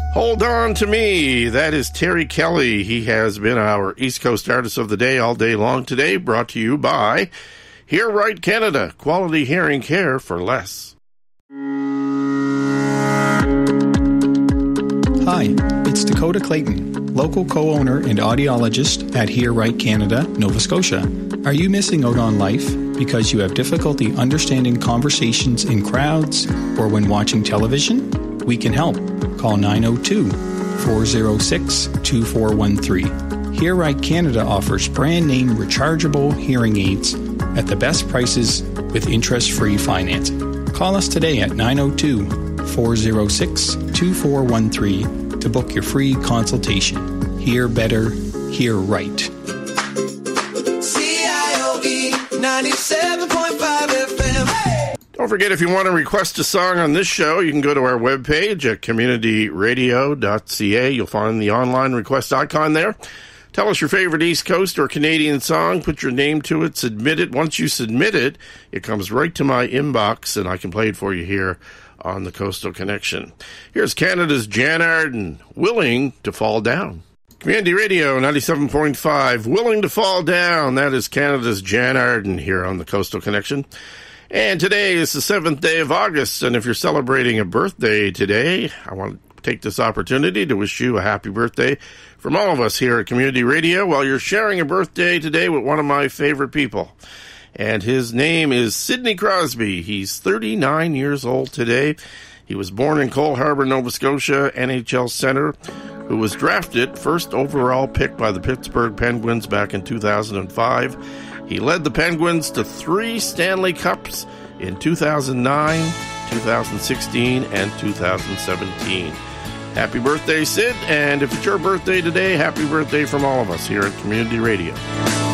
Hold On to Me. That is Terry Kelly. He has been our East Coast Artist of the Day all day long today, brought to you by Hear Right Canada, quality hearing care for less. Hi, it's Dakota Clayton, local co-owner and audiologist at Hear Right Canada, Nova Scotia. Are you missing out on life because you have difficulty understanding conversations in crowds or when watching television? We can help. Call 902-406-2413. Hear Right Canada offers brand-name rechargeable hearing aids at the best prices with interest-free financing. Call us today at 902-406-2413 to book your free consultation. Hear better, hear right. CIOE 97.5 FM. Don't forget, if you want to request a song on this show, you can go to our webpage at communityradio.ca. You'll find the online request icon there. Tell us your favorite East Coast or Canadian song, put your name to it, submit it. Once you submit it, it comes right to my inbox, and I can play it for you here on the Coastal Connection. Here's Canada's Jan Arden, Willing to Fall Down. Community Radio 97.5, Willing to Fall Down. That is Canada's Jan Arden here on the Coastal Connection. And today is the 7th day of August, and if you're celebrating a birthday today, I want to take this opportunity to wish you a happy birthday from all of us here at Community Radio while you're sharing a birthday today with one of my favorite people. And his name is Sidney Crosby. He's 39 years old today. He was born in Cole Harbour, Nova Scotia, NHL center, who was drafted first overall pick by the Pittsburgh Penguins back in 2005. He led the Penguins to 3 Stanley Cups in 2009, 2016, and 2017. Happy birthday, Sid, and if it's your birthday today, happy birthday from all of us here at Community Radio.